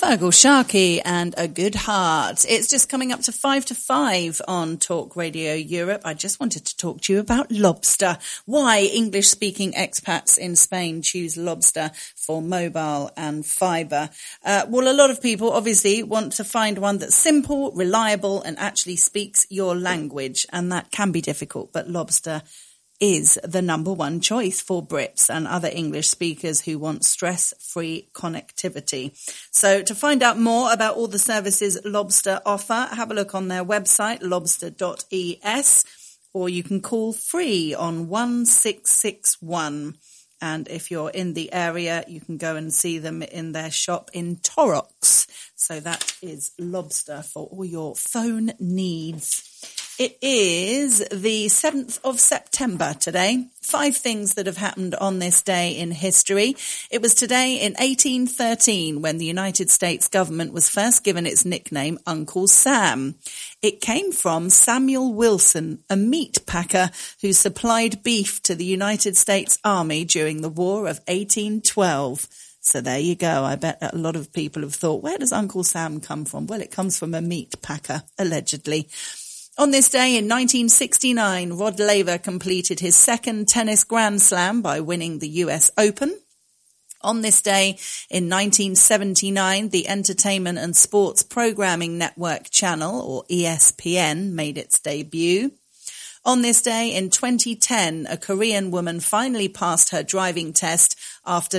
Fergal Sharkey and A Good Heart. It's just coming up to 5 on Talk Radio Europe. I just wanted to talk to you about lobster. Why English-speaking expats in Spain choose lobster for mobile and fibre. Well, a lot of people obviously want to find one that's simple, reliable, and actually speaks your language. And that can be difficult, but lobster is the number one choice for Brits and other English speakers who want stress-free connectivity. So to find out more about all the services Lobster offer, have a look on their website, lobster.es, or you can call free on 1661. And if you're in the area, you can go and see them in their shop in Torrox. So that is Lobster for all your phone needs. It is the 7th of September today. 5 things that have happened on this day in history. It was today in 1813 when the United States government was first given its nickname Uncle Sam. It came from Samuel Wilson, a meat packer who supplied beef to the United States Army during the War of 1812. So there you go. I bet a lot of people have thought, where does Uncle Sam come from? Well, it comes from a meat packer, allegedly. On this day in 1969, Rod Laver completed his second tennis Grand Slam by winning the US Open. On this day in 1979, the Entertainment and Sports Programming Network channel, or ESPN, made its debut. On this day in 2010, a Korean woman finally passed her driving test after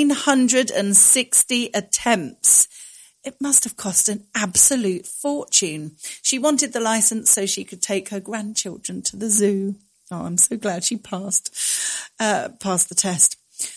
960 attempts. It must have cost an absolute fortune. She wanted the license so she could take her grandchildren to the zoo. Oh, I'm so glad she passed the test.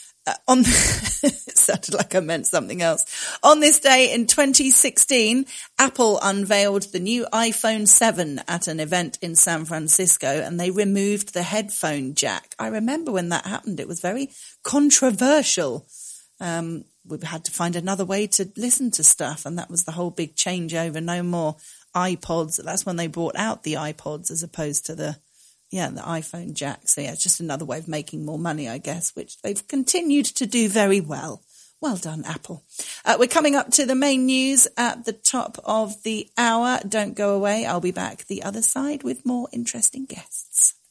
It sounded like I meant something else. On this day in 2016, Apple unveiled the new iPhone 7 at an event in San Francisco, and they removed the headphone jack. I remember when that happened. It was very controversial. We had to find another way to listen to stuff, and that was the whole big changeover. No more iPods. That's when they brought out the iPods as opposed to the iPhone jack. So yeah, it's just another way of making more money, I guess, which they've continued to do very well. Well done, Apple. We're coming up to the main news at the top of the hour. Don't go away. I'll be back the other side with more interesting guests.